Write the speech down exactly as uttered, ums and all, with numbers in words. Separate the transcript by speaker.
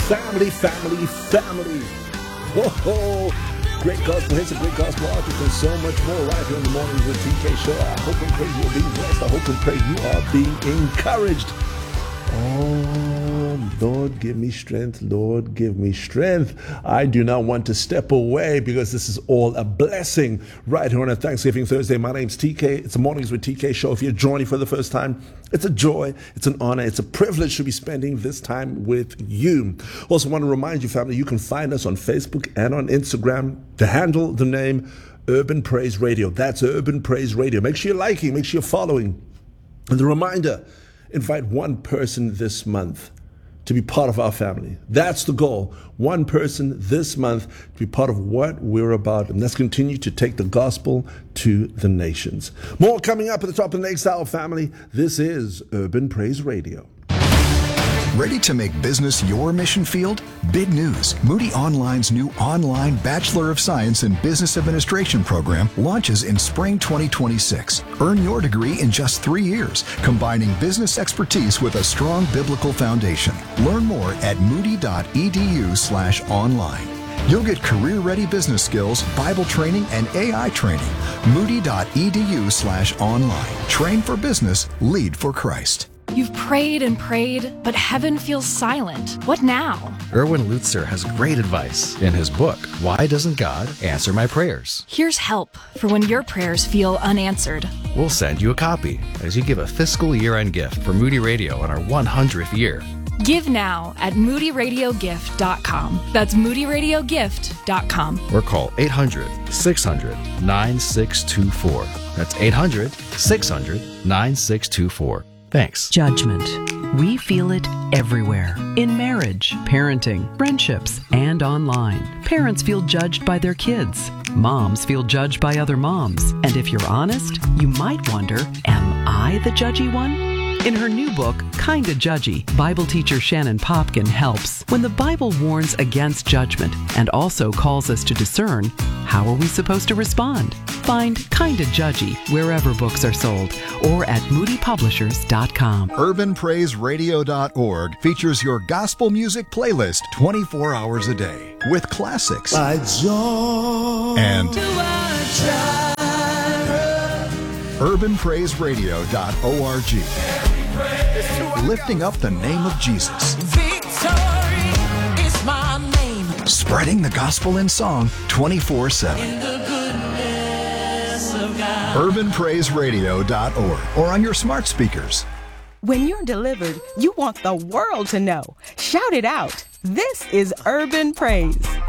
Speaker 1: Family, family, family. Whoa, great gospel hits, a great gospel artist, and so much more right here in the Mornings with T K show. I hope and pray you are being blessed. I hope and pray you are being encouraged. Oh, Lord, give me strength. Lord, give me strength. I do not want to step away because this is all a blessing right here on a Thanksgiving Thursday. My name's T K. It's the Mornings with T K show. If you're joining for the first time, it's a joy, it's an honor, it's a privilege to be spending this time with you. Also want to remind you, family, you can find us on Facebook and on Instagram. The handle, the name, Urban Praise Radio. That's Urban Praise Radio. Make sure you're liking, make sure you're following. And the reminder, invite one person this month to be part of our family. That's the goal. One person this month to be part of what we're about. And let's continue to take the gospel to the nations. More coming up at the top of the next hour, family. This is Urban Praise Radio.
Speaker 2: Ready to make business your mission field? Big news. Moody Online's new online Bachelor of Science in Business Administration program launches in spring twenty twenty-six. Earn your degree in just three years, combining business expertise with a strong biblical foundation. Learn more at moody.edu slash online. You'll get career-ready business skills, Bible training, and A I training. Moody.edu slash online. Train for business, lead for Christ.
Speaker 3: You've prayed and prayed, but heaven feels silent. What now?
Speaker 4: Erwin Lutzer has great advice in his book, Why Doesn't God Answer My Prayers?
Speaker 3: Here's help for when your prayers feel unanswered.
Speaker 4: We'll send you a copy as you give a fiscal year-end gift for Moody Radio on our one hundredth year.
Speaker 3: Give now at moody radio gift dot com. That's moody radio gift dot com.
Speaker 4: Or call eight hundred, six hundred, nine six two four. That's eight hundred, six hundred, nine six two four. Thanks.
Speaker 5: Judgment. We feel it everywhere. In marriage, parenting, friendships, and online. Parents feel judged by their kids. Moms feel judged by other moms. And if you're honest, you might wonder, am I the judgy one? In her new book, Kinda Judgy, Bible teacher Shannon Popkin helps. When the Bible warns against judgment and also calls us to discern, how are we supposed to respond? Find Kinda Judgy wherever books are sold or at moody publishers dot com.
Speaker 2: urban praise radio dot org features your gospel music playlist twenty-four hours a day with classics
Speaker 1: By joy
Speaker 2: and urban praise radio dot org. Lifting up the name of Jesus.
Speaker 6: Victory is my name.
Speaker 2: Spreading the gospel in song twenty-four seven.
Speaker 6: In the goodness of God.
Speaker 2: urban praise radio dot org or on your smart speakers.
Speaker 7: When you're delivered, you want the world to know. Shout it out. This is Urban Praise.